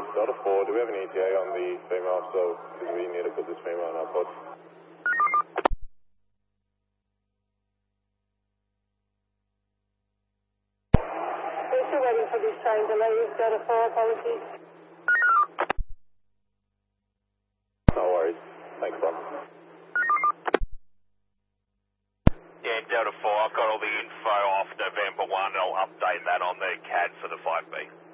Delta 4, do we have an ETA on the female? So, because we need to put this female in our pod. We're still waiting for this train to leave. Delta 4, apologies. No worries. Thanks, bro. Yeah, Delta 4, I've got all the info off November 1. I'll update that on the CAD for the 5B.